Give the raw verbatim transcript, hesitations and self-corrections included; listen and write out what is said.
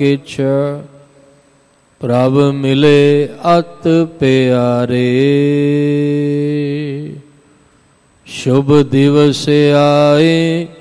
ਕਿਛ, ਪ੍ਰਭ ਮਿਲੇ ਅਤ ਪਿਆਰੇ। ਸ਼ੁਭ ਦਿਵਸ ਆਏ